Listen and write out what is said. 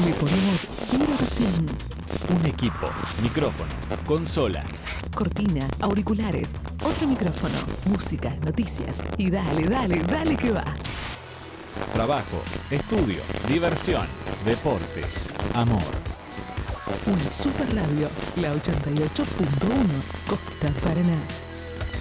Le ponemos diversión. Un equipo, micrófono, consola, Cortina, auriculares, otro micrófono, música, noticias y dale, dale, dale que va. trabajo, estudio, diversión, deportes, amor. Una super radio, la 88.1, Costa Paraná.